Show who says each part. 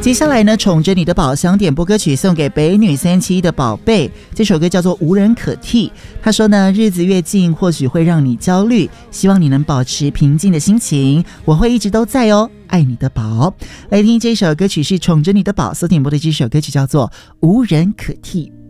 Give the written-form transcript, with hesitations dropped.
Speaker 1: 接下来呢，宠着你的宝想点播歌曲送给北女371的宝贝，这首歌叫做无人可替。他说呢，日子越近或许会让你焦虑，希望你能保持平静的心情，我会一直都在哦，爱你的宝。来听这首歌曲是宠着你的宝所点播的这首歌曲叫做无人可替。